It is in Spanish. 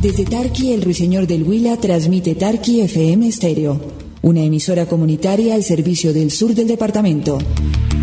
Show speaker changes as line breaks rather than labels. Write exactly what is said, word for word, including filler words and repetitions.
Desde Tarqui, el Ruiseñor del Huila transmite Tarqui F M Estéreo, una emisora comunitaria al servicio del sur del departamento.